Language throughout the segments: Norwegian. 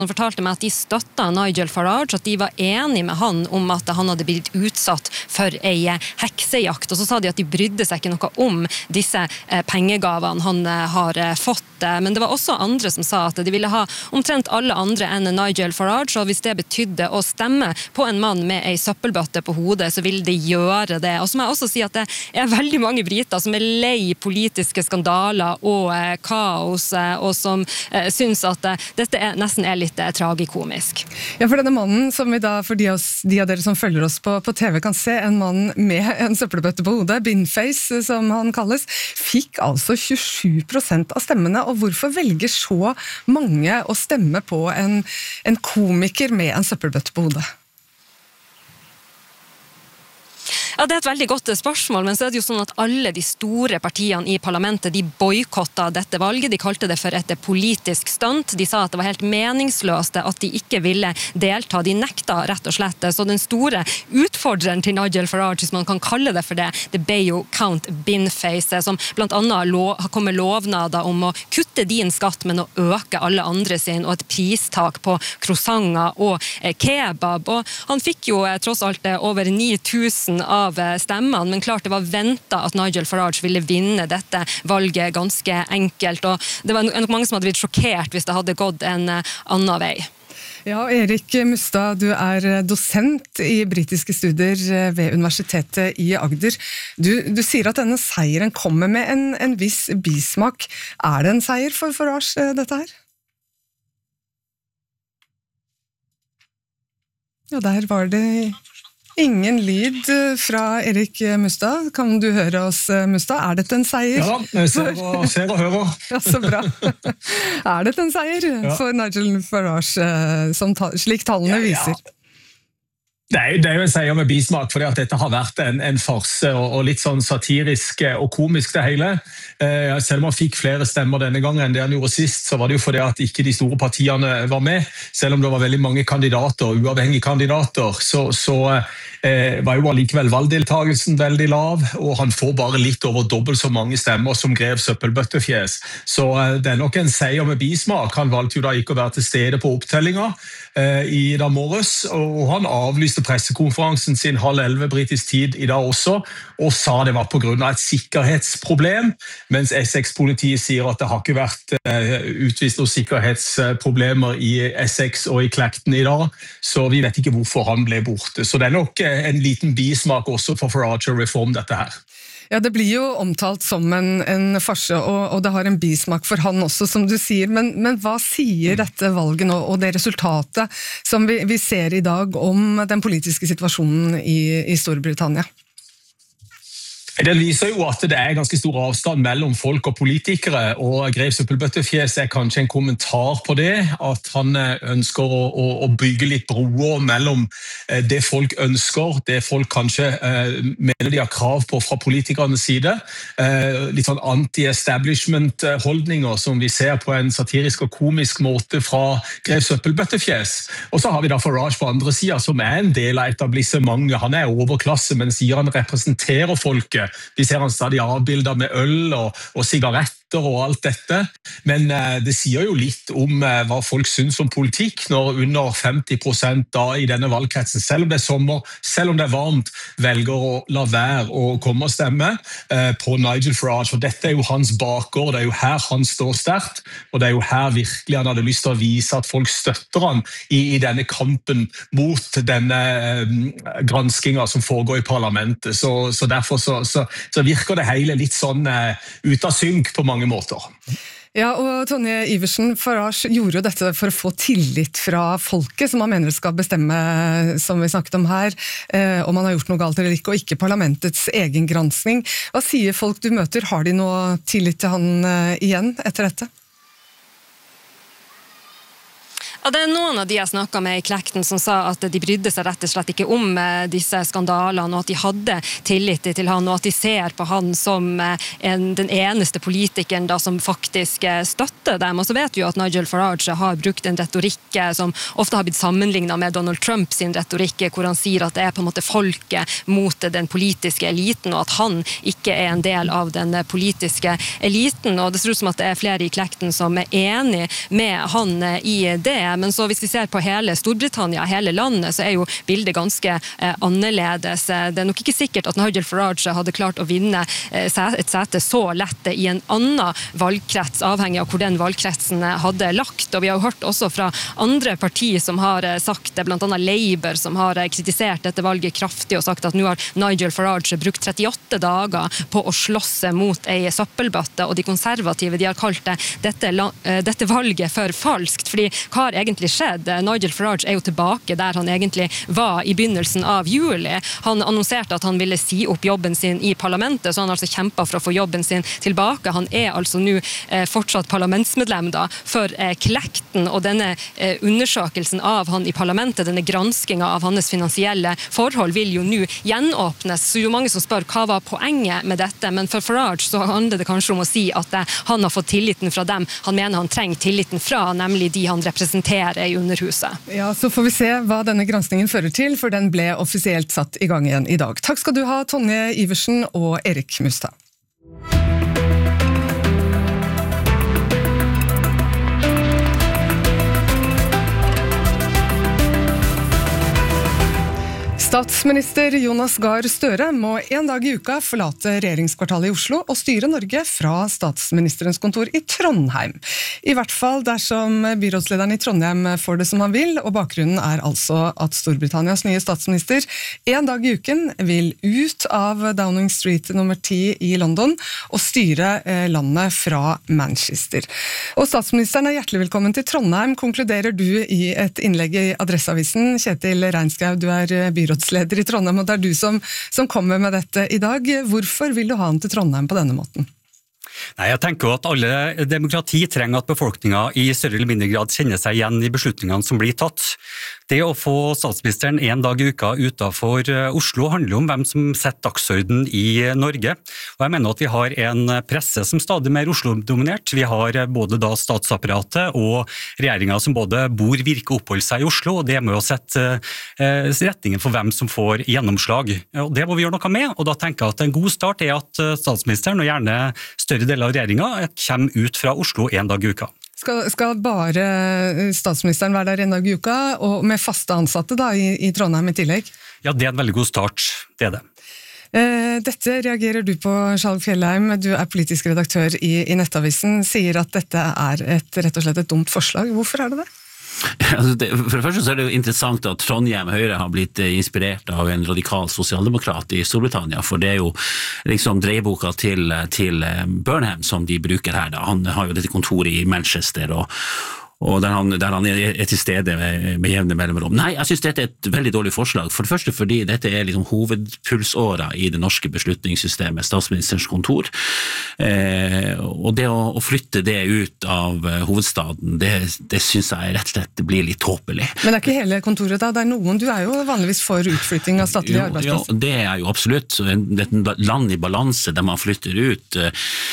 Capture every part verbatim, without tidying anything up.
Han fortalte meg at de støttet Nigel Farage, at de var enige med han om at han hadde blitt utsatt for en heksejakt. Og så sa de at de brydde seg ikke noe om disse pengegavene han har fått. Men det var også andre som sa at de ville ha omtrent alle andre enn Nigel Farage, og hvis det betydde å stemme på en mann med en søppelbøtte på hodet, så ville de gjøre det. Og så må jeg også si at det er veldig mange briter som er lei politiske skandaler og kaos, og som synes at dette er, nesten er litt tragikomisk. Ja, for denne mannen som vi da, for de av, oss, de av dere som følger oss på, på T V kan se, en mann med en søppelbøtte på hodet, Binface som han kalles, fikk altså tjuesju prosent av stemmene, og hvorfor velger så mange å stemme på en, en komiker med en søppelbøtte på hodet? Ja, det er et veldig godt spørsmål, men så er det jo sånn at alle de store partiene i parlamentet, de boykottet dette valget, de kalte det for et politisk stunt, de sa at det var helt meningsløst at de ikke ville delta, de nekta rett og slett, så den store utfordreren til Nigel Farage, hvis man kan kalle det for det, det ble jo Count Binface, som blant annet lov, har kommet lovnader om å kutte din skatt, men å øke alle andre sin, og et pristak på croissanter og kebab, og han fikk jo tross alt over ni tusen av stemmene, men klart det var ventet at Nigel Farage ville vinne dette valget ganske enkelt, og det var nok mange som hadde blitt sjokkert hvis det hadde gått en annen vei. Ja, Erik Mustad, du er dosent i britiske studier ved Universitetet i Agder. Du, du sier at denne seieren kommer med en, en viss bismak. Er det en seier for Farage, dette her? Ja, der var det ingen lyd fra Erik Mustad. Kan du høre oss, Mustad? Er dette en seier? Ja, jeg ser og, ser og hører. Ja, så bra. Er dette en seier ja. for Nigel Farage, som ta, slik tallene ja, ja. viser? Det er, det er jo en seier med bismak, fordi at dette har vært en, en farse og, og litt sånn satirisk og komisk det hele. Eh, selv om han fikk flere stemmer denne gangen enn det han gjorde sist, så var det jo fordi at ikke de store partiene var med. Selv om det var veldig mange kandidater, uavhengige kandidater, så, så eh, var jo allikevel valgdeltagelsen veldig lav, og han får bare litt over dobbelt så mange stemmer som Grev Søppelbøttefjes. Så eh, det er nok en seier med bismak. Han valgte jo da ikke å være til stede på opptellinga eh, i dag morges, og han avlyste pressekonferansen sin halv elleve britisk tid i dag også, og sa det var på grunn av et sikkerhetsproblem, mens Essex-politiet sier at det har ikke vært uh, utvist noen sikkerhetsproblemer i Essex og i Clacton i dag, så vi vet ikke hvorfor han ble borte. Så det er nok uh, en liten bismak også for Farage Reform, dette her. Ja, det blir jo omtalt som en, en farse, og, og det har en bismak for han også, som du sier. Men, men hva sier dette valget nå, og det resultatet som vi, vi ser i dag om den politiske situasjonen i, i Storbritannia? Den viser jo at det er ganske stor avstand mellom folk og politikere, og Grev Søppelbøttefjes er kanskje en kommentar på det, at han ønsker å, å, å bygge litt broer mellom det folk ønsker, det folk kanskje eh, mener de har krav på fra politikernes side, eh, litt sånn anti-establishment-holdninger som vi ser på en satirisk og komisk måte fra Grev Søppelbøttefjes. Og så har vi da Farage på andre siden, som er en del av etablissementet. Han er overklasse, men sier han representerer folket. Vi ser han stadig avbilder med øl og, og sigaretter og alt dette, men eh, det sier jo litt om eh, hva folk synes om politikk når under femti prosent da i denne valgkretsen, selv om det er sommer, selv om det er varmt, velger å la være å komme og stemme eh, på Nigel Farage, og dette er jo hans bakgård, det er jo her han står sterkt, og det er jo her virkelig han hadde lyst til å vise at folk støtter han i, i denne kampen mot denne eh, granskingen som foregår i parlamentet, så, så derfor så, så, så virker det hele litt sånn eh, ut av synk på mange måter. Ja, og Tonje Iversen, Farage gjorde jo dette for å få tillit fra folket, som han mener skal bestemme, som vi snakket om her, eh, om han har gjort noe galt eller ikke, og ikke parlamentets egen gransking. Hva sier folk du møter? Har de noe tillit til han eh, igjen etter dette? Ja, det er noen av de jeg snakket med i Clacton som sa at de brydde seg rett og slett ikke om disse skandalene, og at de hadde tillit til han, og at de ser på han som en, den eneste politikeren da, som faktisk støtter dem. Og så vet vi jo at Nigel Farage har brukt en retorikk som ofte har blitt sammenlignet med Donald Trump sin retorikk, hvor han sier at det er på en måte folket mot den politiske eliten, og at han ikke er en del av den politiske eliten. Og det ser ut som at det er flere i Clacton som er enig med han i det. men så hvis vi ser på hele Storbritannia, hele landet, så er jo bildet ganske eh, annerledes. Det er nok ikke sikkert at Nigel Farage hadde klart å vinne eh, et sete så lett i en annen valgkrets, avhengig av hvor den valgkretsen hadde lagt. Og vi har jo hørt også fra andre partier som har sagt det, blant annet Labour, som har kritisert dette valget kraftig og sagt at nå har Nigel Farage brukt trettiåtte dager på å slåss mot ei søppelbøtte, og de konservative de har kalt det, dette, dette valget for falskt, fordi hva har egentlig skjedd? Nigel Farage er jo tilbake der han egentlig var i begynnelsen av juli. Han annonserte at han ville si opp jobben sin i parlamentet, så han har altså kjempet for å få jobben sin tilbake. Han er altså nå eh, fortsatt parlamentsmedlem da, for eh, Klekten, og denne eh, undersøkelsen av han i parlamentet, denne granskingen av hans finansielle forhold vil jo nå gjenåpnes. Så jo mange som spør hva var poenget med dette, men for Farage så handler det kanskje om å si at eh, han har fått tilliten fra dem han mener han trenger tilliten fra, nemlig de han representerer i Underhuset. Ja, så får vi se hva denne granskningen fører til, for den ble offisielt satt i gang igjen i dag. Takk skal du ha, Tonje Iversen og Erik Mustad. Statsminister Jonas Gahr Støre må en dag i uka forlate regjeringskvartalet i Oslo og styre Norge fra statsministerens kontor i Trondheim. I hvert fall dersom byrådslederen i Trondheim får det som han vil, og bakgrunnen er altså at Storbritannias nye statsminister en dag i uken vil ut av Downing Street nummer ti i London og styre landet fra Manchester. Og statsministeren er hjertelig velkommen til Trondheim, konkluderer du i et innlegg i Adresseavisen. Kjetil Reinskau, du er byrådsleder i Trondheim, og det er du som, som kommer med dette i dag. Hvorfor vil du ha han til Trondheim på denne måten? Nei, jeg tenker at alle demokrati trenger at befolkningen i større eller mindre grad kjenner seg igjen i beslutningene som blir tatt. Det å få statsministeren en dag i uka utenfor Oslo handler om hvem som setter dagsorden i Norge. Og jeg mener at vi har en presse som stadig mer Oslo-dominert. Vi har både da statsapparatet og regjeringen som både bor, virker og oppholder seg i Oslo, og det må jo sette eh, retningen for hvem som får gjennomslag. Og det må vi gjøre noe med, og da tenker jeg at en god start er at statsministeren, og gjerne større deler av regjeringen, kommer ut fra Oslo en dag i uka. Skal, skal bare statsministeren være der en dag i uka, og med faste ansatte da, i, i Trondheim i tillegg? Ja, det er en veldig god start, det er det. Dette reagerer du på, Skjalg Fjellheim, du er politisk redaktør i, i Nettavisen, sier at dette er et, rett og slett et dumt forslag. Hvorfor er det det? For det første så er det jo interessant at Trondheim Høyre har blitt inspirert av en radikal sosialdemokrat i Storbritannia, for det er jo liksom dreieboka til, til Burnham som de bruker her. Da. Han har jo dette kontoret i Manchester, og og der han, der han er til stede med, med jevne mellomrom. Nei, jeg synes dette er et veldig dårlig forslag. For det første fordi dette er liksom hovedpulsåra i det norske beslutningssystemet, statsministerens kontor. Eh, og det å, å flytte det ut av hovedstaden, det, det synes jeg rett og slett blir litt tåpelig. Men det er ikke hele kontoret da? Det er noen, du er jo vanligvis for utflytting av statlige arbeidsplasser. Jo, det er jo absolutt. Det er et land i balanse der man flytter ut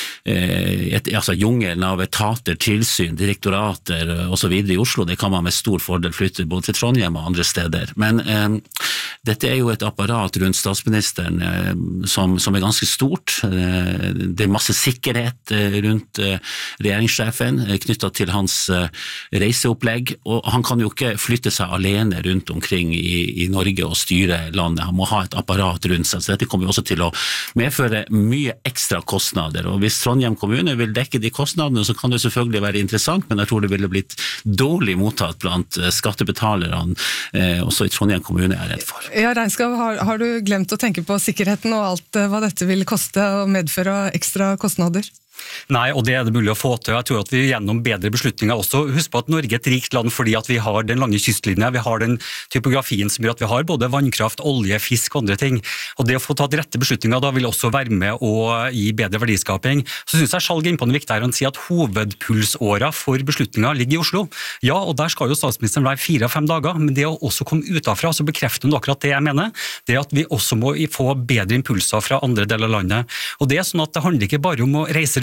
eh, et, altså jungelen av etater, tilsyn, direktorater og så videre i Oslo, det kan man med stor fordel flytte både til Trondheim og andre steder. Men eh, dette er jo et apparat rundt statsministeren eh, som, som er ganske stort. Eh, det er masse sikkerhet eh, rundt eh, regjeringssjefen eh, knyttet til hans eh, reiseopplegg, og han kan jo ikke flytte seg alene rundt omkring i, i Norge og styre landet. Han må ha et apparat rundt seg, så dette kommer jo også til å medføre mye ekstra kostnader. Og hvis Trondheim kommune vil dekke de kostnadene, så kan det selvfølgelig være interessant, men jeg tror det ville blitt dårlig mottatt blant skattebetalerne, eh, også i Trondheim kommune er jeg redd for. Ja, Reinskau, har, har du glemt å tenke på sikkerheten og alt hva dette vil koste og medføre ekstra kostnader? Nei, og det er det mulig å få til. Jeg tror at vi gjennom bedre beslutninger også, husk på at Norge er et rikt land fordi at vi har den lange kystlinjen, vi har den typografien som gjør at vi har både vannkraft, olje, fisk og andre ting. Og det å få tatt rette beslutninger da vil også være med å gi bedre verdiskaping. Så synes jeg Skjalg inn på den viktige her, han sier at hovedpulsåra for beslutninger ligger i Oslo. Ja, og der skal jo statsministeren være fire av fem dager, men det å også komme utenfra, så bekrefter hun akkurat det jeg mener, det er at vi også må få bedre impulser fra andre deler av landet. Og det er sånn at det handler ikke bare om å reise rundt,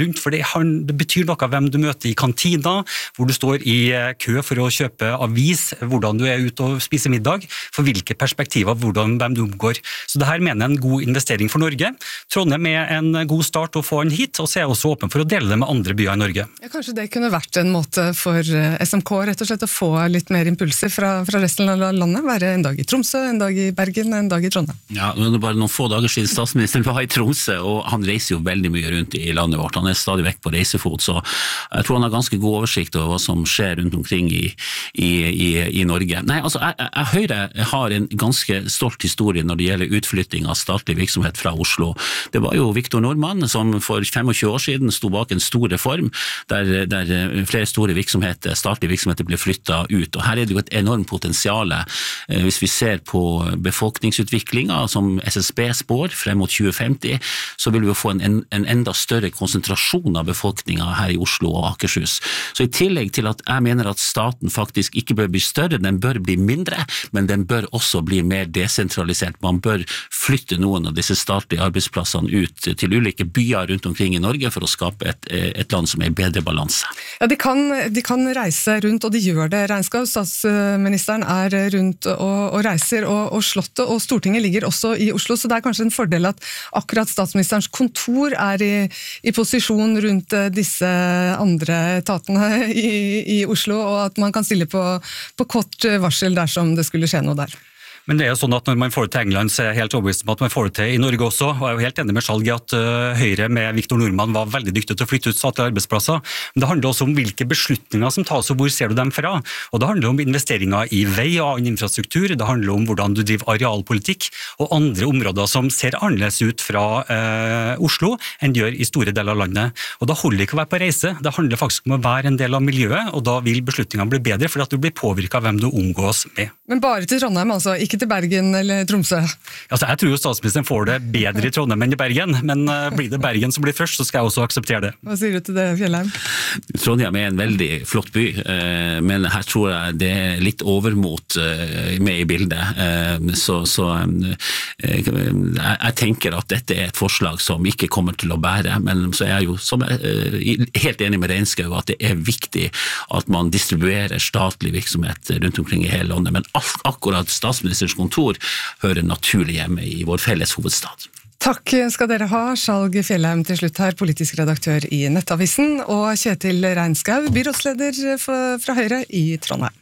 rundt, for det, det betyr noe hvem du møter i kantina, hvor du står i kø for å kjøpe avis, hvordan du er ute og spiser middag, for hvilke perspektiver, hvordan, hvem du omgår. Så det her mener jeg er en god investering for Norge. Trondheim er en god start å få den hit, og så er jeg også åpen for å dele det med andre byer i Norge. Ja, kanskje det kunne vært en måte for S M K rett og slett å få litt mer impulser fra, fra resten av landet, være en dag i Tromsø, en dag i Bergen, en dag i Trondheim. Ja, det er bare noen få dager siden statsministeren var i Tromsø, og han reiser jo veldig mye rundt i landet vårt. Han er stadig vekk på reisefot, så jeg tror han har ganske god oversikt over hva som skjer rundt omkring i, i, i, i Norge. Nei, altså, jeg, jeg, Høyre har en ganske stolt historie når det gjelder utflytting av statlig virksomhet fra Oslo. Det var jo Victor Nordmann som for tjuefem år siden sto bak en stor reform, der, der flere store virksomheter, statlige virksomheter ble flyttet ut, og her er det jo et enormt potensiale. Hvis vi ser på befolkningsutviklingen som S S B spår frem mot tjue femti, så vil vi jo få en, en enda større konsentrasjon av befolkningen her i Oslo og Akershus. Så i tillegg til at jeg mener at staten faktisk ikke bør bli større, den bør bli mindre, men den bør også bli mer desentralisert. Man bør flytte noen av disse statlige arbeidsplassene ut til ulike byer rundt omkring i Norge for å skape et, et land som er i bedre balanse. Ja, de kan, de kan reise rundt, og de gjør det, Regnskov. Statsministeren er rundt og, og reiser, og, og Slottet og Stortinget ligger også i Oslo, så det er kanskje en fordel at akkurat statsministerens kontor er i, i posisjon rundt disse andre etatene i, i Oslo, og at man kan stille på, på kort varsel dersom det skulle skje noe der. Men det er jo sånn at når man får det til England, så er jeg helt overbevist om at man får det til i Norge også, og jeg er jo helt enig med Skjalg i at uh, Høyre med Victor Nordmann var veldig dyktig til å flytte ut statlige arbeidsplasser. Men det handler også om hvilke beslutninger som tas, og hvor ser du dem fra? Og det handler om investeringer i vei og annen infrastruktur, det handler om hvordan du driver arealpolitikk, og andre områder som ser annerledes ut fra uh, Oslo enn de gjør i store deler av landet. Og da holder det ikke å være på reise, det handler faktisk om å være en del av miljøet, og da vil beslutningene bli bedre, fordi at du blir påvirket av hvem du omgås med. Men bare til Trondheim, altså, ikke til Bergen eller Tromsø? Altså, jeg tror jo statsministeren får det bedre i Trondheim enn i Bergen, men uh, blir det Bergen som blir først, så skal jeg også akseptere det. Hva sier du til det, Fjellheim? Trondheim er en veljeg flott by, uh, men her tror jeg det er litt overmot uh, med i bildet. Uh, så så um, uh, jeg, jeg tenker at dette er et forslag som ikke kommer til å bære, men så er jeg jo som jeg, uh, helt enig med Regnskov at det er viktig at man distribuerer statlig virksomhet rundt omkring i hele landet, men ak akkurat statsministerens kontor hører naturlig hjemme i vår felles hovedstad. Takk skal dere ha, Skjalg Fjellheim til slutt her, politisk redaktør i Nettavisen, og Kjetil Regnskov, byrådsleder fra Høyre i Trondheim.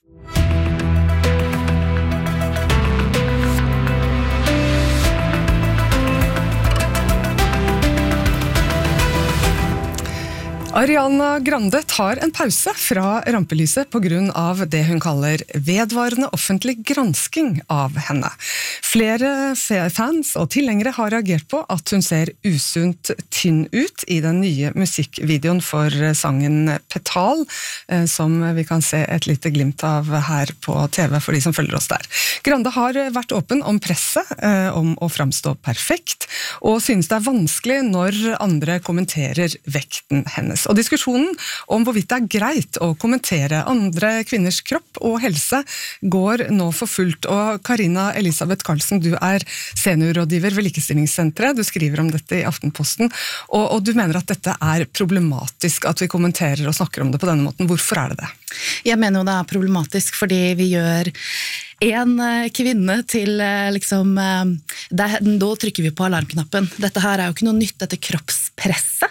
Ariana Grande tar en pause fra rampelyset på grunn av det hun kaller vedvarende offentlig gransking av henne. Flere fans og tilhengere har reagert på at hun ser usunt tynn ut i den nye musikkvideoen for sangen Petal, som vi kan se et lite glimt av her på T V for de som følger oss der. Grande har vært åpen om presset, om å framstå perfekt, og synes det er vanskelig når andre kommenterer vekten hennes. Og diskusjonen om hvorvidt det er greit å kommentere andre kvinners kropp og helse går nå for fullt. Og Karina Elisabeth Karlsen, du er seniorrådgiver ved Likestillingssenteret, du skriver om dette i Aftenposten, og, og du mener at dette er problematisk at vi kommenterer og snakker om det på denne måten. Hvorfor er det det? Jeg mener jo det er problematisk fordi vi gjør en kvinne til liksom, da trykker vi på alarmknappen. Dette her er jo ikke noe nytt, dette kroppspresset.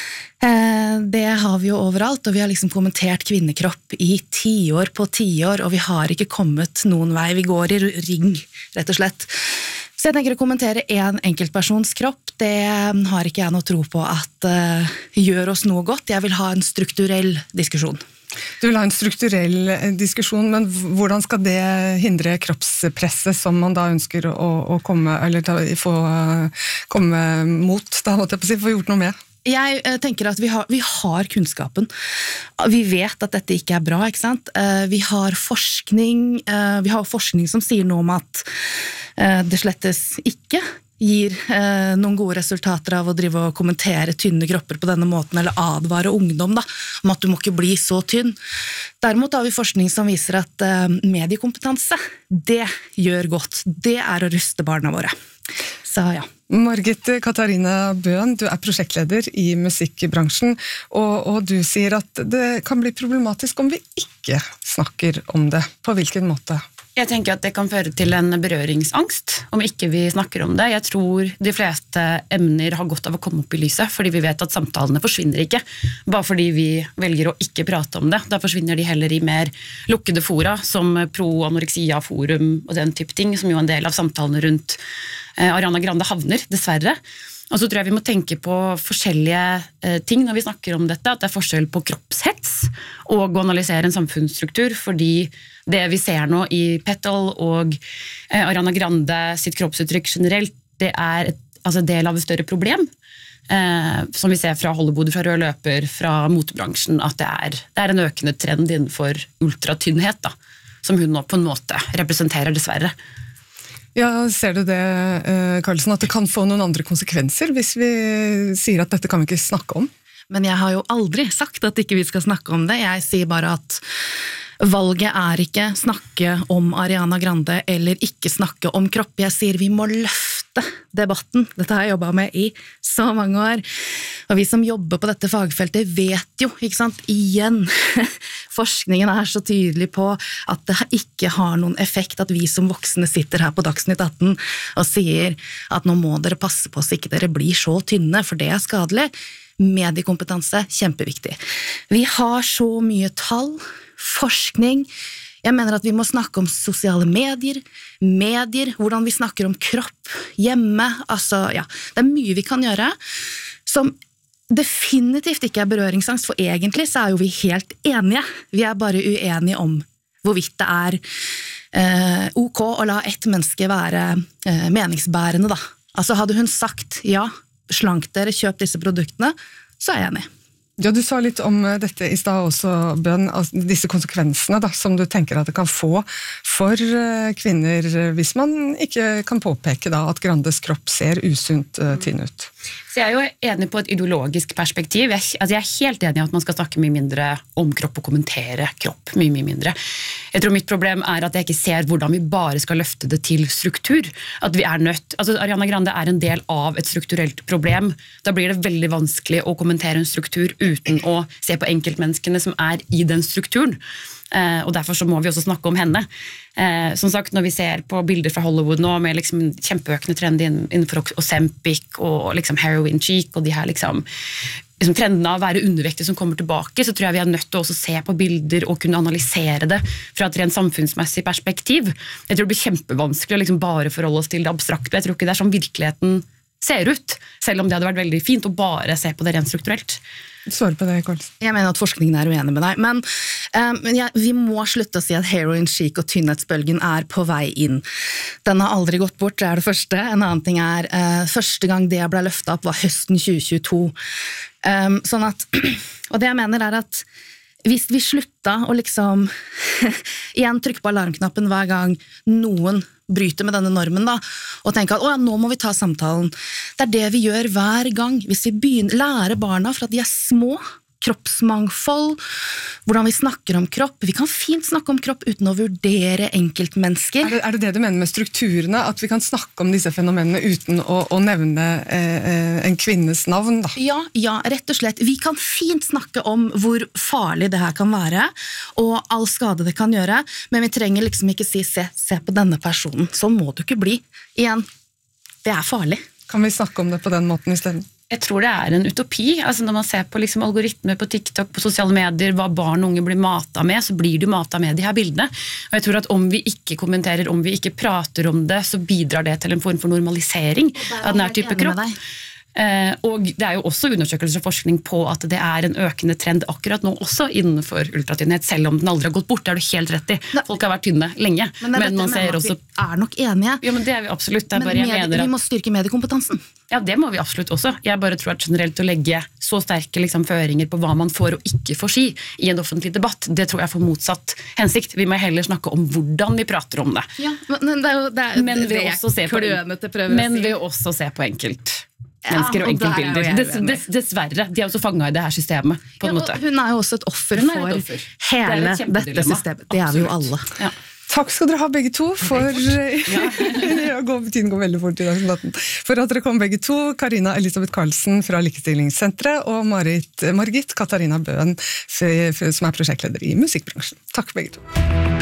Det har vi jo overalt, og vi har liksom kommentert kvinnekropp i tiår på tiår, og vi har ikke kommet noen vei. Vi går i ring, rett og slett. Så jeg tenker å kommentere en enkeltpersons kropp, det har ikke jeg noe tro på at uh, gjør oss noe godt. Jeg vil ha en strukturell diskusjon. Du vil ha en strukturell diskusjon, men hvordan skal det hindre kroppspresset som man da ønsker å, å komme, eller da, få komme mot, da måtte jeg på si, få gjort noe med? Jeg tenker at vi har, vi har kunnskapen. Vi vet at dette ikke er bra, ikke sant? Vi har forskning, vi har forskning som sier noe om at det slettes ikke gir eh, noen gode resultater av å drive og kommentere tynne kropper på denne måten, eller advare ungdom da, om at du må ikke bli så tynn. Derimot har vi forskning som viser at eh, mediekompetanse, det gjør godt. Det er å ruste barna våre. Så ja. Margit Katarina Bøen, du er prosjektleder i musikkbransjen, og, og du sier at det kan bli problematisk om vi ikke snakker om det. På hvilken måte? Jeg tenker at det kan føre til en berøringsangst om ikke vi snakker om det. Jeg tror de fleste emner har godt av å komme opp i lyset, fordi vi vet at samtalene forsvinner ikke, bare fordi vi velger å ikke prate om det. Da forsvinner de heller i mer lukkede fora, som pro-anoreksia forum og den type ting, som jo er en del av samtalene rundt Ariana Grande havner, dessverre. Og så tror jeg vi må tenke på forskjellige ting når vi snakker om dette, at det er forskjell på kroppshets og å analysere en samfunnsstruktur, fordi det vi ser nå i Petal og Ariana Grande sitt kroppsuttrykk generelt, det er et, altså del av et større problem, eh, som vi ser fra Hollywood, fra rød løper, fra motebransjen, at det er, det er en økende trend innenfor ultratynnhet, da, som hun nå på en måte representerer, dessverre. Ja, ser du det, Karlsen, at det kan få noen andre konsekvenser hvis vi sier at dette kan vi ikke snakke om? Men jeg har jo aldri sagt at ikke vi skal snakke om det. Jeg sier bare at valget er ikke snakke om Ariana Grande eller ikke snakke om kropp. Jeg sier vi må løfte debatten. Dette har jeg jobbet med i så mange år. Og vi som jobber på dette fagfeltet vet jo, ikke sant, igjen, forskningen er så tydelig på at det ikke har noen effekt at vi som voksne sitter her på Dagsnytt atten og sier at nå må dere passe på så ikke dere blir så tynne, for det er skadelig. Mediekompetanse, kjempeviktig. Vi har så mye tall, forskning. Jeg mener at vi må snakke om sosiale medier, medier, hvordan vi snakker om kropp, hjemme, altså ja, det er mye vi kan gjøre som definitivt ikke er berøringsangst, for egentlig så er jo vi helt enige. Vi er bare uenige om hvorvidt det er eh, ok å la ett menneske være eh, meningsbærende da. Altså hadde hun sagt, ja, slank dere, kjøp disse produktene, så er jeg enig. Ja, du sa litt om dette i sted også, Bøen, disse konsekvensene da, som du tenker at det kan få for kvinner, hvis man ikke kan påpeke da, at Grandes kropp ser usunt uh, tynn ut. Så jeg er jo enig på et ideologisk perspektiv. Jeg, altså jeg er helt enig i at man skal snakke mye mindre om kropp og kommentere kropp mye, mye mindre. Jeg tror mitt problem er at jeg ikke ser hvordan vi bare skal løfte det til struktur. At vi er nødt, altså Ariana Grande er en del av et strukturelt problem. Da blir det veldig vanskelig å kommentere en struktur uten å se på enkeltmenneskene som er i den strukturen. Eh, og derfor så må vi også snakke om henne. Eh, som sagt, når vi ser på bilder fra Hollywood nå med liksom kjempeøkende trend innenfor Ozempic og liksom heroin cheek og de her liksom, liksom trendene av å være undervektige som kommer tilbake, så tror jeg vi er nødt til å også se på bilder og kunne analysere det fra et rent samfunnsmessig perspektiv. Jeg tror det blir kjempevanskelig å liksom bare forholde oss til det abstrakte. Jeg tror ikke det er sånn virkeligheten ser ut, selv om det hadde vært veldig fint å bare se på det rent strukturelt. Svar på det, Karlsen. Jeg mener at forskningen er uenig med deg, men, um, men ja, vi må slutte å si at heroin chic og tynnhetsbølgen er på vei inn. Den har aldri gått bort, det er det første. En annen ting er, uh, første gang det ble løftet opp var høsten tjue tjueto. Um, sånn at, og det jeg mener er at hvis vi slutta å liksom igjen trykke på alarmknappen hver gang noen bryter med denne normen da, og tenke at, å ja, nå må vi ta samtalen. Det er det vi gjør hver gang. Hvis vi begynner, lærer barna fra at de er små, kroppsmangfold, hvordan vi snakker om kropp. Vi kan fint snakke om kropp uten å vurdere enkeltmennesker. Er det, er det det du mener med strukturene, at vi kan snakke om disse fenomenene uten å, å nevne eh, en kvinnes navn da? Ja, ja, rett og slett. Vi kan fint snakke om hvor farlig det her kan være, og all skade det kan gjøre, men vi trenger liksom ikke si, se, se på denne personen. Sånn må du ikke bli. Igjen, det er farlig. Kan vi snakke om det på den måten i stedet? Jeg tror det er en utopi, altså når man ser på liksom algoritmer på TikTok, på sosiale medier, hva barn og unge blir matet med, så blir du matet med de her bildene. Og jeg tror at om vi ikke kommenterer, om vi ikke prater om det, så bidrar det til en form for normalisering av denne type kropp. Eh, og det er jo også undersøkelser og forskning på at det er en økende trend akkurat nå også innenfor ultratynnhet, selv om den aldri har gått bort, det er du helt rett i. Folk har vært tynne lenge. Men, men man ser også... Vi er nok enige. Jo, men det er vi absolutt. Det er men bare, jeg med, mener at... vi må styrke mediekompetansen. Ja, det må vi absolutt også. Jeg bare tror at generelt å legge så sterke liksom, føringer på hva man får og ikke får si i en offentlig debatt, det tror jeg får motsatt hensikt. Vi må heller snakke om hvordan vi prater om det. Ja, men det er jo det er, men ved det også se på, men ved også se på enkelt mennesker ja, og enkeltbilder. Dess, dess, dessverre, de er også fanget i det her systemet på en ja, måte. Hun er jo også et offer for et offer. hele det dette systemet. Det er vi jo alle. Ja. Takk skal dere ha begge to for ja, tiden går veldig fort i Dagsnytt atten. For at dere kom begge to, Karina Elisabeth Karlsen fra Likestillingssenteret og Marit, Margit Katarina Bøen, som er prosjektleder i musikkbransjen. Takk begge to.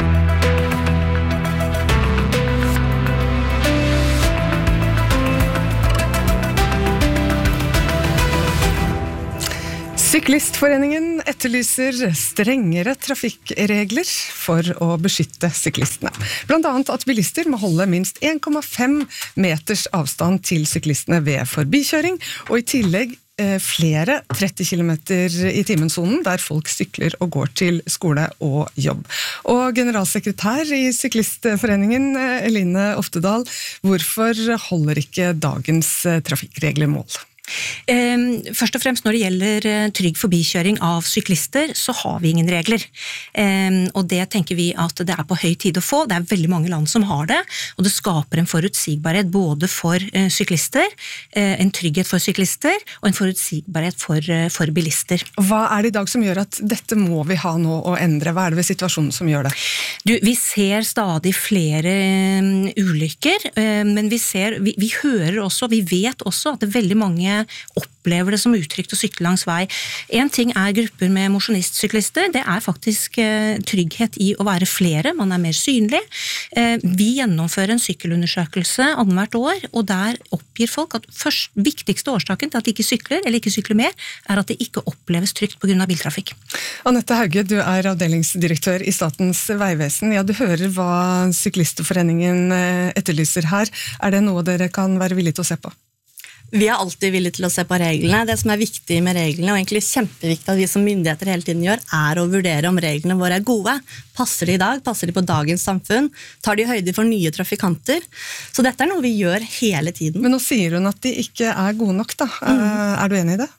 Syklistforeningen etterlyser strengere trafikkregler for å beskytte syklistene. Blant annet at bilister må holde minst en komma fem meters avstand til syklistene ved forbikjøring, og i tillegg flere tretti kilometer i timen-sonen der folk sykler og går til skole og jobb. Og generalsekretær i Syklistforeningen, Eline Oftedal, hvorfor holder ikke dagens trafikkregler mål? Først og fremst når det gjelder trygg forbikjøring av syklister, så har vi ingen regler. Og det tenker vi at det er på høy tid å få. Det er veldig mange land som har det, og det skaper en forutsigbarhet både for syklister, en trygghet for syklister, og en forutsigbarhet for, for bilister. Hva er det i dag som gjør at dette må vi ha nå å endre? Hva er det ved situasjonen som gjør det? Du, vi ser stadig flere ulykker, men vi ser, vi, vi hører også, vi vet også at det er veldig mange opplever det som utrygt å sykle langs vei. En ting er grupper med mosjonistsyklister, det er faktisk eh, trygghet i å være flere, man er mer synlig. Eh, vi gjennomfører en sykkelundersøkelse annethvert år, og der oppgir folk at først, viktigste årsaken til at de ikke sykler, eller ikke sykler mer, er at det ikke oppleves trygt på grunn av biltrafikk. Annette Hauge, du er avdelingsdirektør i Statens vegvesen. Ja, du hører hva Syklistforeningen etterlyser her. Er det noe dere kan være villige til å se på? Vi er alltid villige til å se på reglene. Det som er viktig med reglene, og egentlig kjempeviktig at vi som myndigheter hele tiden gjør, er å vurdere om reglene våre er gode. Passer de i dag? Passer de på dagens samfunn? Tar de høyde for nye trafikanter? Så dette er noe vi gjør hele tiden. Men nå sier hun at de ikke er gode nok, da. Mm. Er du enig i det?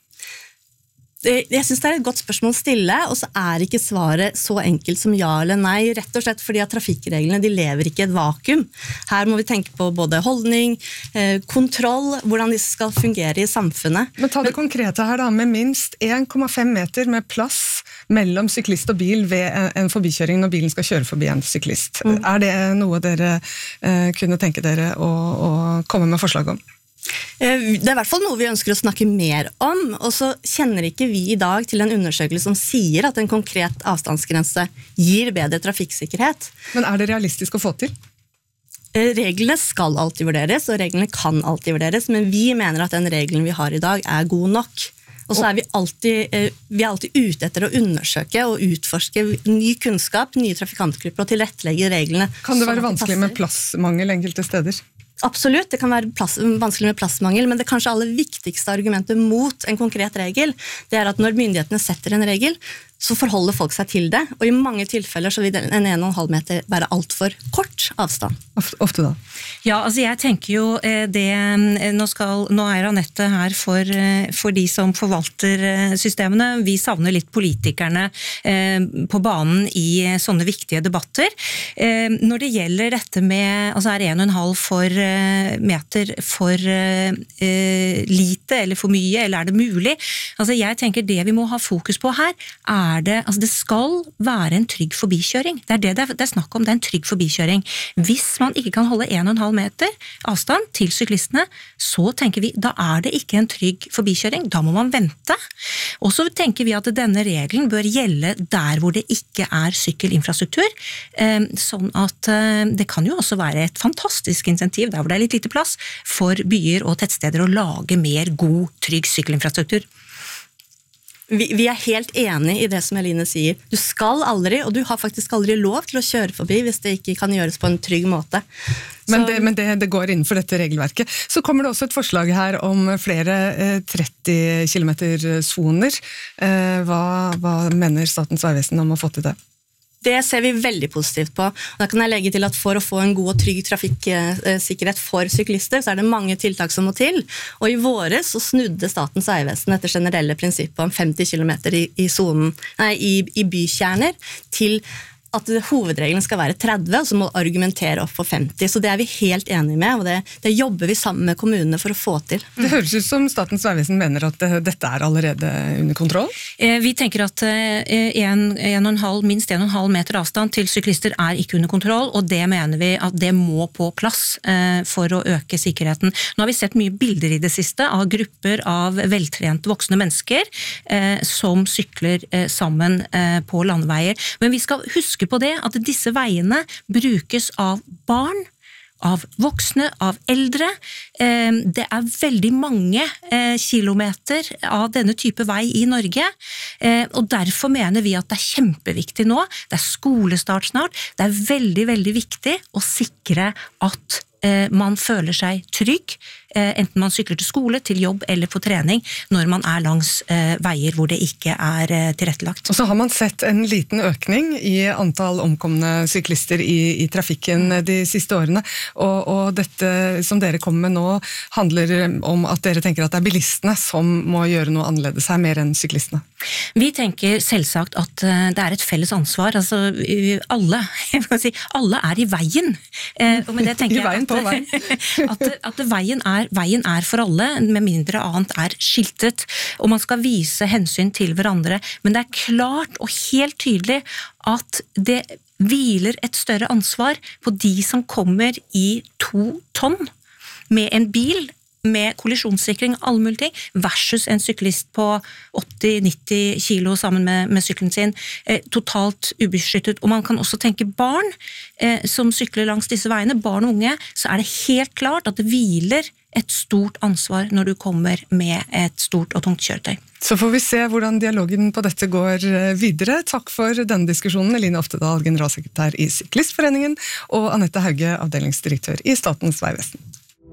Jeg synes det er et godt spørsmål å stille, og så er ikke svaret så enkelt som ja eller nei, rett og slett fordi at trafikkreglene de lever ikke i et vakuum. Her må vi tenke på både holdning, kontroll, hvordan disse skal fungere i samfunnet. Men ta det konkrete her da, med minst en komma fem meter med plass mellom syklist og bil ved en forbikjøring når bilen skal kjøre forbi en syklist. Mm. Er det noe dere eh, kunne tenke dere å, å komme med forslag om? Det er i hvert fall noe vi ønsker å snakke mer om, og så kjenner ikke vi i dag til en undersøkelse som sier at en konkret avstandsgrense gir bedre trafikksikkerhet. Men er det realistisk å få til? Reglene skal alltid vurderes, og reglene kan alltid vurderes, men vi mener at den regelen vi har i dag er god nok. Og så er vi alltid, vi er alltid ute etter å undersøke og utforske ny kunnskap, nye trafikantgrupper og tilrettelegge reglene. Kan det være vanskelig med plassmangel enkelte steder? Absolutt, det kan være plass, vanskelig med plassmangel, men det kanskje aller viktigste argumentet mot en konkret regel, det er at når myndighetene setter en regel, så forholder folk seg til det, og i mange tilfeller så vil en en og en halv meter være alt for kort avstand. Ofte da? Ja, altså jeg tenker jo det, nå, skal, nå er Annette her for, for de som forvalter systemene, vi savner litt politikerne eh, på banen i sånne viktige debatter. Eh, når det gjelder dette med, altså er en og en halv for eh, meter for eh, lite eller for mye, eller er det mulig? Altså jeg tenker det vi må ha fokus på her, er Er det, altså det skal være en trygg forbikjøring. Det er det det er snakk om, det er en trygg forbikjøring. Hvis man ikke kan holde en og en halv meter avstand til syklistene, så tenker vi, da er det ikke en trygg forbikjøring, da må man vente. Og så tenker vi at denne regelen bør gjelde der hvor det ikke er sykkelinfrastruktur, sånn at det kan jo også være et fantastisk insentiv, der hvor det er litt lite plass, for byer og tettsteder å lage mer god, trygg sykkelinfrastruktur. Vi, vi er helt enig i det som Eline sier. Du skal aldri, og du har faktisk aldri lov til å kjøre forbi hvis det ikke kan gjøres på en trygg måte. Men, det, men det, det går innenfor dette regelverket. Så kommer det også et forslag her om flere eh, tretti kilometer-soner. Eh, hva, hva mener Statens vegvesen om å få til det? Det ser vi veldig positivt på. Da kan jeg legge til at for å få en god og trygg trafikksikkerhet for syklister, så er det mange tiltak som må til. Og i våres så snudde Statens vegvesen etter generelle prinsippet om femti kilometer i, i, zonen, nei, i, i bykjerner til at hovedregelen skal være tretti, og så må du argumentere opp for femti. Så det er vi helt enige med, og det, det jobber vi sammen med kommunene for å få til. Det høres ut som Statens vegvesen mener at dette er allerede under kontroll? Vi tenker at en, en og en halv, minst en og en halv meter avstand til syklister er ikke under kontroll, og det mener vi at det må på plass for å øke sikkerheten. Nå har vi sett mye bilder i det siste av grupper av veltrente voksne mennesker som sykler sammen på landveier. Men vi skal huske på det at disse veiene brukes av barn, av voksne, av eldre. Det er veldig mange kilometer av denne type vei i Norge, og derfor mener vi at det er kjempeviktig nå, det er skolestart snart, det er veldig, veldig viktig å sikre at man føler seg trygg, enten man sykler til skole, til jobb eller på trening, når man er langs veier hvor det ikke er tilrettelagt. Og så har man sett en liten økning i antall omkomne syklister i, i trafikken de siste årene, og, og dette som dere kommer med nå handler om at dere tenker at det er bilistene som må gjøre noe annerledes her, mer enn syklistene. Vi tenker selvsagt at det er et felles ansvar, altså alle, jeg vil si, alle er i veien, og med det tenker jeg at, at, at veien, er, veien er for alle, med mindre annet er skiltet, og man skal vise hensyn til hverandre, men det er klart og helt tydelig at det hviler et større ansvar på de som kommer i to tonn med en bil, med kollisjonssikring og alle mulige ting, versus en syklist på åtti til nitti kilo sammen med, med syklen sin, eh, totalt ubeskyttet. Og man kan også tenke barn eh, som sykler langs disse veiene, barn og unge, så er det helt klart at det hviler et stort ansvar når du kommer med et stort og tungt kjøretøy. Så får vi se hvordan dialogen på dette går videre. Takk for denne diskusjonen, Eline Oftedal, generalsekretær i Syklistforeningen, og Anette Hauge, avdelingsdirektør i Statens vegvesen.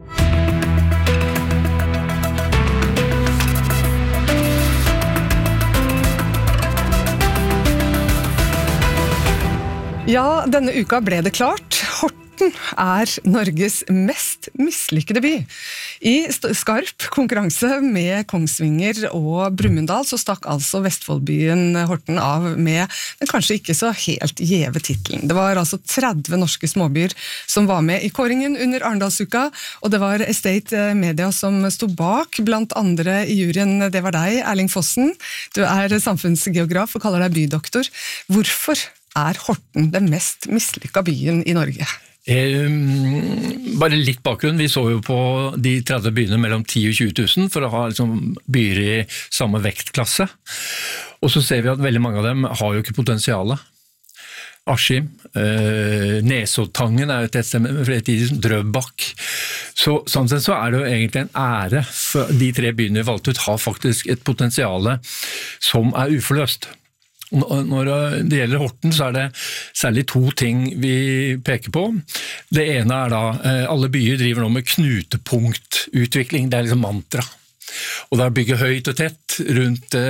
Ja, denne uka ble det klart. Horten er Norges mest mislykkede by. I skarp konkurranse med Kongsvinger og Brumunddal så stakk altså Vestfoldbyen Horten av med den kanskje ikke så helt gjeve titelen. Det var altså tretti norske småbyer som var med i kåringen under Arendalsuka, og det var Estate Media som sto bak, blant andre i juryen. Det var deg, Erling Fossen. Du er samfunnsgeograf og kaller deg bydoktor. Hvorfor er Horten den mest mislykka byen i Norge? Eh, bare litt bakgrunn, vi så jo på de tretti byene mellom ti og tjue tusen for å ha liksom, byer i samme vektklasse, og så ser vi at veldig mange av dem har jo ikke potensialet. Askim, eh, Nesoddtangen er jo et sted med flere tider, Drøbak. Så, sånn sett så er det jo egentlig en ære for de tre byene vi valgte ut har faktisk et potensiale som er uforløst. Når det gjelder Horten så er det særlig to ting vi peker på. Det ene er da, alle byer driver nå med knutepunktutvikling, det er liksom mantra. Og det er å bygge høyt og tett rundt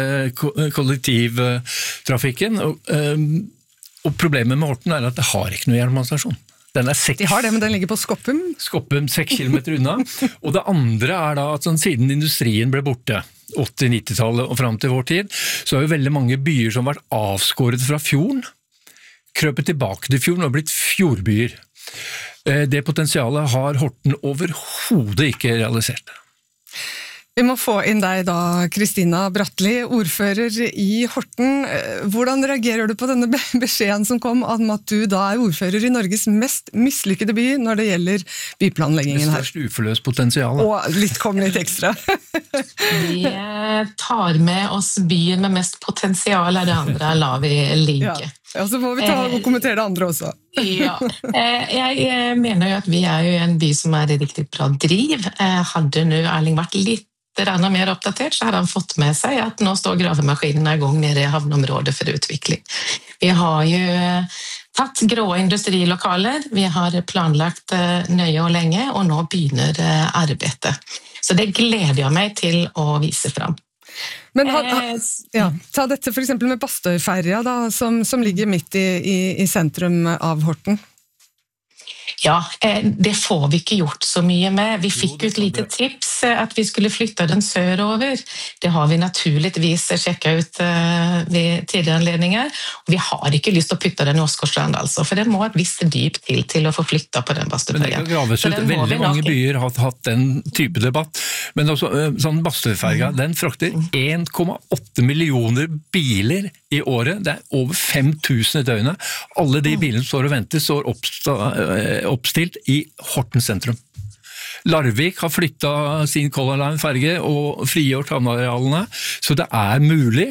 kollektivtrafikken. Og, og problemet med Horten er at det har ikke noe jernbanestasjon. Den er seks, De har det, men den ligger på Skoppum. Skoppum, seks kilometer unna. Og det andre er da at sånn, siden industrien ble borte, åtti-nittitallet og frem til vår tid, så har jo veldig mange byer som har vært avskåret fra fjorden, krøpet tilbake til fjorden og blitt fjordbyer. Det potensialet har Horten overhodet ikke realisert. Vi må få inn deg da, Kristina Bratteli, ordfører i Horten. Hvordan reagerer du på denne beskjeden som kom om at du da er ordfører i Norges mest mislykkede by når det gjelder byplanleggingen her? Det største uforløst potensial. Og litt kom litt ekstra. Vi tar med oss byen med mest potensial, det andre lar vi ligge. Ja. Ja, så får vi ta og kommentere det andre også. Ja, jeg mener jo at vi er jo en by som er i riktig bra driv. Hadde nu Erling vært litt enda mer oppdatert, så hadde han fått med seg at nå står gravemaskinene i gang nede i havneområdet for utvikling. Vi har jo tatt grå industrilokaler, vi har planlagt nøye og lenge, og nå begynner arbeidet. Så det gleder jeg meg til å vise fram. Men ha, ha, ja, ta dette for eksempel med Bastøyferja da, som, som ligger midt i, i, i sentrum av Horten. Ja, det får vi ikke gjort så mye med. Vi fikk jo et lite tips att vi skulle flytta den sörover, det har vi naturligtvis sjekket ut uh, ved tidligere anledninger. Vi har ikke lyst til å putte den i Åsgårdstrand, altså, for det må et visst dyp til til å få flytta på den bastuferja. Men det kan graves ut. Veldig mange byer har hatt den type debatt. Men også, sånn bastuferja, den frakter en komma åtte millioner biler i året. Det er over fem tusen i døgnet. Alle de bilene som står og venter, står oppstilt i Horten sentrum. Larvik har flyttet sin Color Line-ferge og frigjort havnearealene, så det er mulig.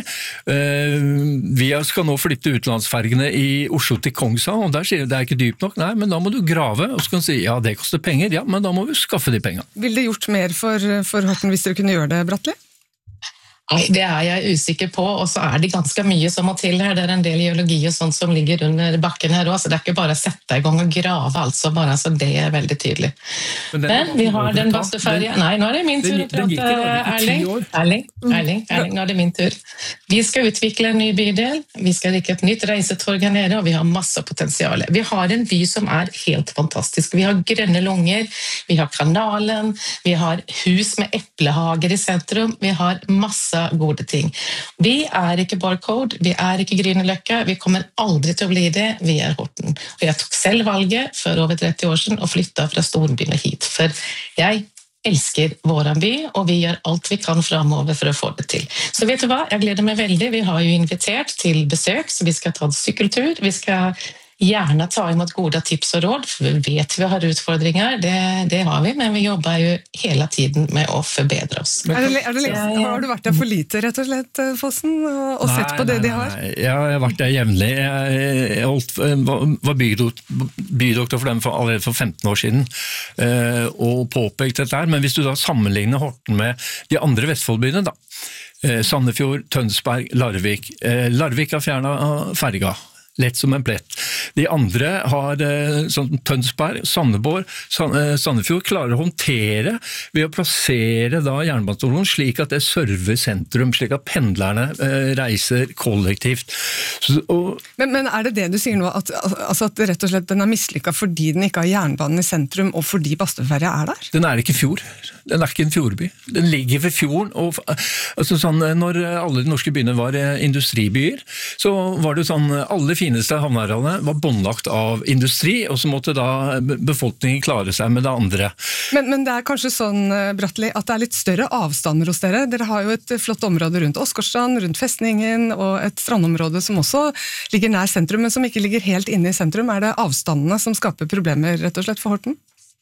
Vi skal nå flytte utenlandsfergene i Oslo til Kongshavn, og der sier de det er ikke dypt nok. Nei, men da må du grave, og så kan du si ja, det koster penger, ja, men da må vi skaffe de pengene. Vil det gjort mer for, for Horten hvis dere kunne gjøre det, Bratteli? Nei, det er jeg usikker på, og så er det ganske mye som må til her. Det er en del geologi og sånt som ligger under bakken her også, så det er ikke bare å sette i gang og grave, altså, bare så det er veldig tydelig. Men, Men vi har den bastuferja. Nei, nå er det min tur å prate, Erling. Erling, Erling, Erling, nå er det min tur. Vi skal utvikle en ny bydel, vi skal rikke et nytt reisetorg her nede, og vi har masse potensial. Vi har en by som er helt fantastisk. Vi har grønne lunger, vi har kanalen, vi har hus med eplehager i sentrum, vi har masse gode ting. Vi er ikke Barcode, vi er ikke Grünerløkka, vi kommer aldri til å bli det, vi er Horten. Og jeg tok selv valget for over tretti år siden og flyttet fra storbyen hit, for jeg elsker vår by, og vi gjør alt vi kan fremover for å få det til. Så vet du hva, jeg gleder meg veldig, vi har jo invitert til besøk, så vi skal ta en sykkeltur, vi skal gjerne ta imot gode tips og råd, for vi vet vi har utfordringer, det, det har vi, men vi jobber jo hele tiden med å forbedre oss. Er det, er det, jeg, har du vært der for lite, rett og slett, Fossen, og, og nei, sett på det nei, de har? Nei, jeg har vært der jevnlig. Jeg, jeg holdt, var bydoktor, bydoktor for dem for, allerede for femten år siden, og påpekte dette her, men hvis du da sammenligner Horten med de andre Vestfoldbyene, da, Sandefjord, Tønsberg, Larvik. Larvik har fjernet ferga. Lett som en plett. De andre har sånn, Tønsberg, Sandefjord, Sandefjord klarer å håndtere ved å plassere da jernbanestasjonen slik at det server sentrum, slik at pendlerne eh, reiser kollektivt. Så, og men, men er det det du sier nå, at, altså at rett og slett den er mislykket fordi den ikke har jernbanen i sentrum, og fordi bastuferja er der? Den er ikke fjord. Den er ikke en fjordby. Den ligger ved fjorden. Og, altså, sånn, når alle de norske byene var industribyer, så var det sånn, alle fineste havnearealene var båndlagt av industri, og så måtte da befolkningen klare seg med det andre. Men, men det er kanskje sånn, Bratteli, at det er litt større avstander hos dere. Dere har jo et flott område rundt Åsgårdstrand, rundt Festningen, og et strandområde som også ligger nær sentrum, men som ikke ligger helt inne i sentrum. Er det avstandene som skaper problemer, rett og slett, for Horten?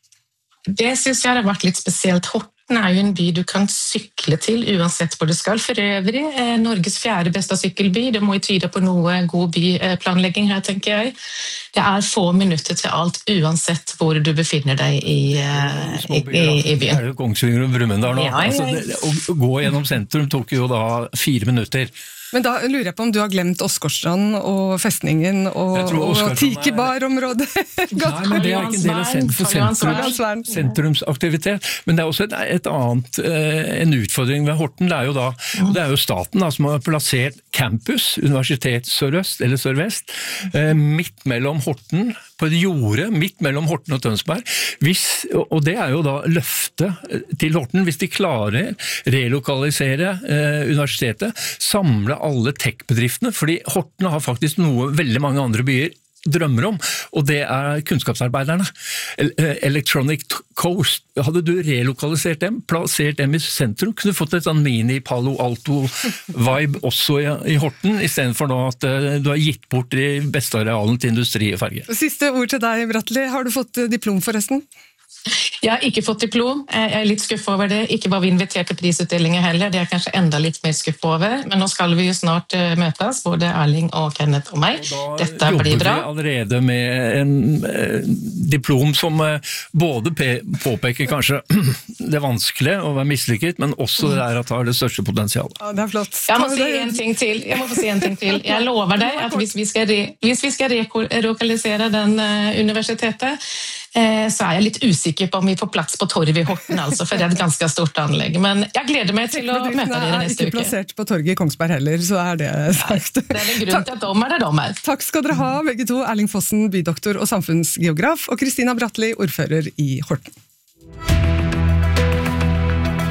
Det synes jeg har vært litt spesielt. Horten er jo en by du kan sykle til uansett hvor du skal. For øvrig, eh, Norges fjerde beste sykkelby, det må jo tyde på noe god byplanlegging her, tenker jeg. Det er få minutter til alt, uansett hvor du befinner deg i, eh, i, i, i byen. Det er jo Kongsvinger og Brumunddal nå. Ja, ja, ja. Altså, det, å gå gjennom sentrum tok jo da fire minutter. Men da lurer jeg på om du har glemt Åsgårdstrand og Festningen og, og Tikebar-området. Nei, men det er ikke en del av sentrum, sentrumsaktivitet. Men det er også et, et annet, en utfordring ved Horten. Det er jo da, det er jo staten da, som har plassert campus, Universitet Sørøst eller Sørvest, midt mellom Horten, på et jorde, midt mellom Horten og Tønsberg. Hvis, og det er jo da løftet til Horten, hvis de klarer relokalisere eh, universitetet, samle alle tech-bedriftene, fordi Horten har faktisk noe veldig mange andre byer drømmer om, og det er kunnskapsarbeiderne. Electronic Coast, hadde du relokalisert dem, plassert dem i sentrum, kunne du fått et sånn mini-Palo Alto-vibe også i, i Horten, i stedet for nå at uh, du har gitt bort de beste arealen til industri og ferge. Siste ord til deg, Bratteli. Har du fått diplom forresten? Jeg har ikke fått diplom, jeg er litt skuffet over det. Ikke var vi invitert til prisutdelingen heller, det er kanskje enda litt mer skuffet over. Men nå skal vi jo snart uh, møtes, både Erling og Kenneth og meg. Og dette blir bra. Da jobber vi allerede med en uh, diplom som uh, både påpeker kanskje det vanskelige å være mislykket, men også det der at det har det største potensialet. Ja, det er flott. Jeg må si en ting til. Jeg må få si en ting til. Jeg lover deg at hvis vi skal, re hvis vi skal relokalisere den uh, universitetet, så er jeg litt usikker på om vi får plass på torv i Horten, altså, for det er et ganske stort anlegg. Men jeg gleder meg til å møte dere neste uke. Er ikke plassert på torget i Kongsberg heller, så er det sagt. Det er en grunn til at de er der de er. Takk skal dere ha, begge to. Erling Fossen, bydoktor og samfunnsgeograf, og Kristina Bratteli, ordfører i Horten.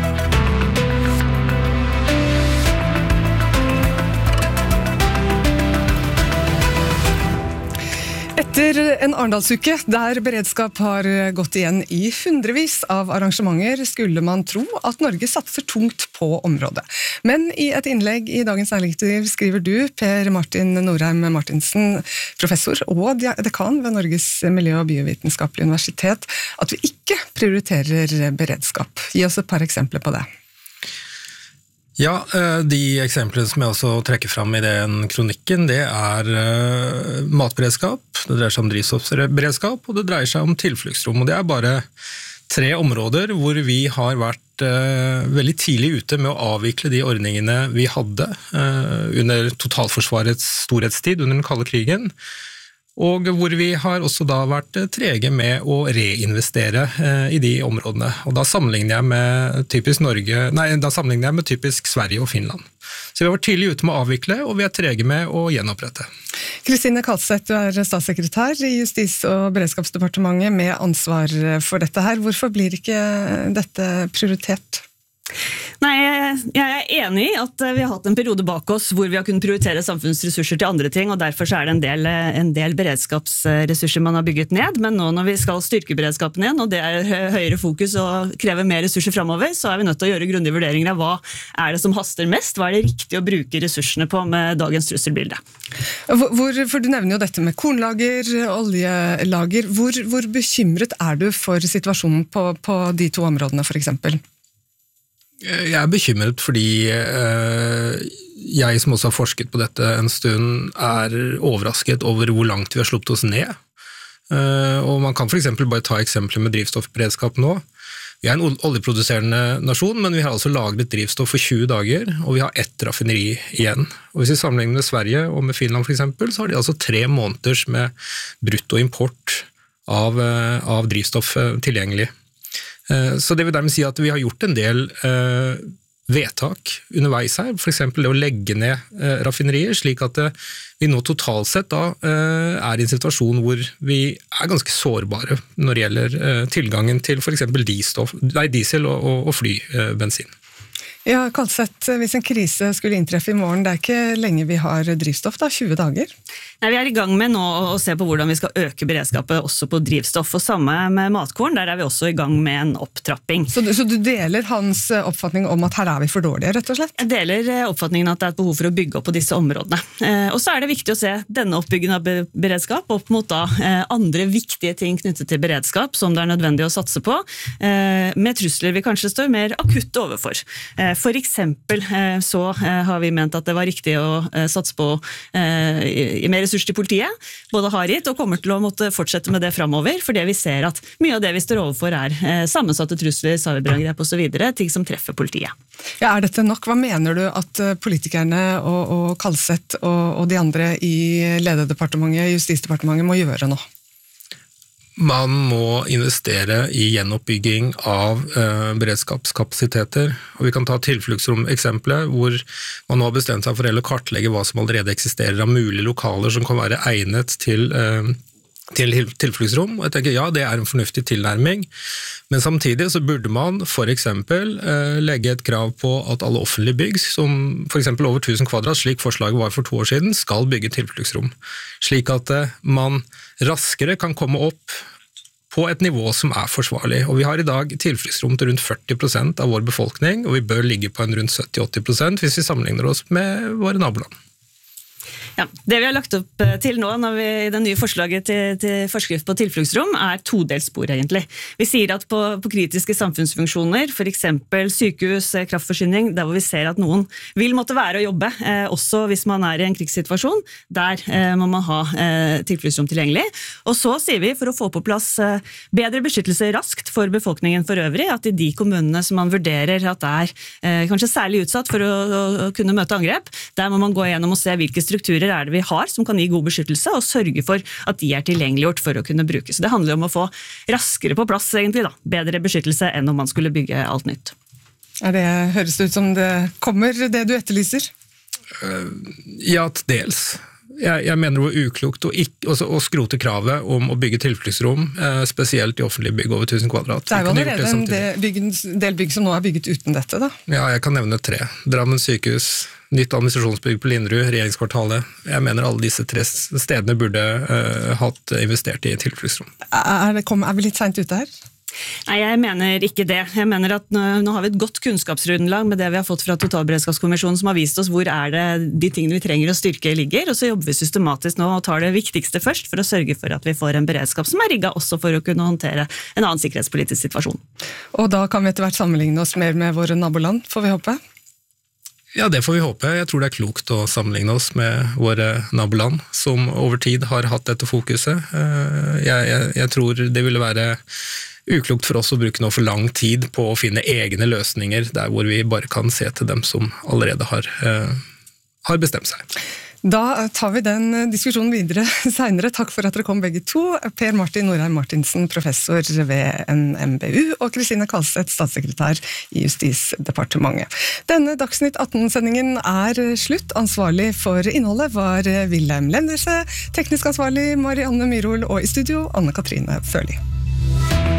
Etter en Arendalsuke, der beredskap har gått igjen i hundrevis av arrangementer, skulle man tro at Norge satser tungt på området. Men i et innlegg i Dagens Næringsliv skriver du, Per Martin Norheim Martinsen, professor og dekan ved Norges miljø- og biovitenskapelige universitet, at vi ikke prioriterer beredskap. Gi oss et par eksempler på det. Ja, de eksemplene som jeg også trekker fram i den kronikken, det er matberedskap, det dreier seg om drivstoffberedskap, og det dreier seg om tilfluktsrom. Og det er bare tre områder hvor vi har vært veldig tidlig ute med å avvikle de ordningene vi hadde under totalforsvarets storhetstid, under den kalde krigen, og hvor vi har også da vært trege med å reinvestere i de områdene. Og da sammenligner jeg med typisk Norge, nei, da sammenligner jeg med typisk Sverige og Finland. Så vi har vært tidlig ute med å avvikle, og vi er trege med å gjenopprette. Kristine Kalseth, du er statssekretær i Justis- og beredskapsdepartementet med ansvar for dette her. Hvorfor blir ikke dette prioritert? Nei, jeg er enig i at vi har hatt en periode bak oss hvor vi har kunnet prioritere samfunnsressurser til andre ting, og derfor så er det en del, en del beredskapsressurser man har bygget ned, men nå når vi skal styrke beredskapen igjen, og det er høyere fokus og krever mer ressurser fremover, så er vi nødt til å gjøre grundige vurderinger av hva er det som haster mest, hva er det riktig å bruke ressursene på med dagens trusselbilde. Hvor, for du nevner jo dette med kornlager, oljelager, hvor, hvor bekymret er du for situasjonen på, på de to områdene for eksempel? Jeg er bekymret fordi eh, jeg som også har forsket på dette en stund er overrasket over hvor langt vi har sluppet oss ned. Eh, og man kan for eksempel bare ta eksempler med drivstoffberedskap nå. Vi er en oljeproduserende nasjon, men vi har altså lagret drivstoff for tjue dager, og vi har ett raffineri igjen. Og hvis vi sammenligner med Sverige og med Finland for eksempel, så har de altså tre måneders med brutto import av, av drivstoff tilgjengelig. Så det vil dermed si at vi har gjort en del eh, vedtak underveis her, for eksempel det å legge ned eh, raffinerier, slik at eh, vi nå totalt sett da, eh, er i en situasjon hvor vi er ganske sårbare når det gjelder eh, tilgangen til for eksempel diesel og, og, og flybensin. Eh, Ja, Kalseth, hvis en krise skulle inntreffe i morgen, det er ikke lenge vi har drivstoff da, tjue dager? Nei, vi er i gang med nå å se på hvordan vi skal øke beredskapet også på drivstoff, og samme med matkorn, der er vi også i gang med en opptrapping. Så du, så du deler hans oppfatning om at her er vi for dårlige, rett og slett? Jeg deler oppfatningen at det er et behov for å bygge opp på disse områdene. Eh, og så er det viktig å se denne oppbyggingen av beredskap opp mot da, eh, andre viktige ting knyttet til beredskap, som det er nødvendig å satse på, eh, med trusler vi kanskje står mer akutt overfor. Eh, For eksempel så har vi ment at det var riktig å satse på mer ressurser til politiet, både har gitt og kommer til å måtte fortsette med det fremover, fordi vi ser at mye av det vi står overfor er sammensatte trusler, cyberangrep og så videre, ting som treffer politiet. Ja, er dette nok? Hva mener du at politikerne og, og Kalseth og, og de andre i lederdepartementet, Justisdepartementet må gjøre nå? Man må investere i gjenoppbygging av eh, beredskapskapasiteter. Og vi kan ta tilfluktsrom-eksempelet, hvor man nå har bestemt seg for å kartlegge hva som allerede eksisterer av mulige lokaler som kan være egnet til, eh, til tilfluktsrom. Og jeg tenker, ja, det er en fornuftig tilnærming, men samtidig så burde man for eksempel eh, legge et krav på at alle offentlige bygg, som for eksempel over tusen kvadrat, slik forslaget var for to år siden, skal bygge tilfluktsrom. Slik at eh, man raskere kan komme opp på et nivå som er forsvarlig. Og vi har i dag tilfluktsrom til rundt førti prosent av vår befolkning, og vi bør ligge på en rundt sytti til åtti prosent hvis vi sammenligner oss med våre naboland. Ja, det vi har lagt opp til nå, når vi, i det nye forslaget til, til forskrift på tilfluktsrom, er todelspor egentlig. Vi sier at på, på kritiske samfunnsfunksjoner, for eksempel sykehus, kraftforsyning, der hvor vi ser at noen vil måtte være å jobbe, eh, også hvis man er i en krigssituasjon, der eh, må man ha eh, tilfluktsrom tilgjengelig. Og så sier vi, for å få på plass eh, bedre beskyttelse raskt for befolkningen for øvrig, at i de kommunene som man vurderer at er eh, kanskje særlig utsatt for å, å kunne møte angrep, der må man gå gjennom og se hvilke strukturer er det vi har som kan gi god beskyttelse, og sørge for at de er tilgjengeliggjort for å kunne brukes. Det handler om å få raskere på plass, egentlig da. Bedre beskyttelse enn om man skulle bygge alt nytt. Er det, høres det ut som det kommer, det du etterlyser? Ja, dels. Jeg, jeg mener det var uklokt å, ikke, også, å skrote kravet om å bygge tilfluktsrom, eh, spesielt i offentlige bygg over tusen kvadrat. Det er jo allerede en del bygg, del bygg som nå er bygget uten dette, da. Ja, jeg kan nevne tre. Drammen sykehus, nytt administrasjonsbygg på Linderud, regjeringskvartalet. Jeg mener alle disse tre stedene burde eh, hatt investert i tilfluktsrom. Er, det, kom, er vi litt sent ute her? Nei, jeg mener ikke det. Jeg mener at nå, nå har vi et godt kunnskapsrundelag med det vi har fått fra Totalberedskapskommisjonen, som har vist oss hvor er det de tingene vi trenger å styrke ligger, og så jobber vi systematisk nå og tar det viktigste først for å sørge for at vi får en beredskap som er rigget også for å kunne håndtere en annen sikkerhetspolitisk situasjon. Og da kan vi etter hvert sammenligne oss mer med våre naboland, får vi håpe? Ja, det får vi håpe. Jeg tror det er klokt å sammenligne oss med våre naboland, som over tid har hatt dette fokuset. Jeg, jeg, jeg tror det ville være uklokt for oss å bruke nå for lang tid på å finne egne løsninger, der hvor vi bare kan se til dem som allerede har, eh, har bestemt seg. Da tar vi den diskusjonen videre senere. Takk for at dere kom begge to. Per Martin Norheim Martinsen, professor ved N M B U, og Kristine Kalseth, statssekretær i Justisdepartementet. Denne Dagsnytt atten-sendingen er slutt. Ansvarlig for innholdet var Wilhelm Lenderse, teknisk ansvarlig Marianne Myrhol, og i studio Anne Katrine Førli.